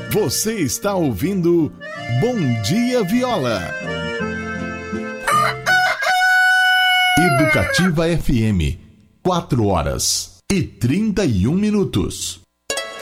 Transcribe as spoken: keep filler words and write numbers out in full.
Você está ouvindo Bom Dia Viola. Educativa F M, quatro horas e trinta e um minutos.